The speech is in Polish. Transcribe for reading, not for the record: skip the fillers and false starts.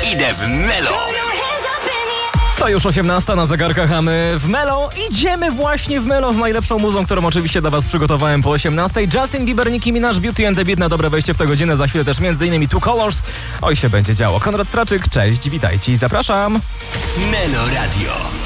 Idę w Melo. To już 18 na zegarkach, a my w Melo. Idziemy właśnie w Melo z najlepszą muzą, którą oczywiście dla was przygotowałem po 18. Justin Bieber, Nicki Minaj, Beauty and the Beat na dobre wejście w tę godzinę. Za chwilę też m.in. Two Colors. Oj, się będzie działo. Konrad Traczyk, cześć, witajcie i zapraszam. Melo Radio.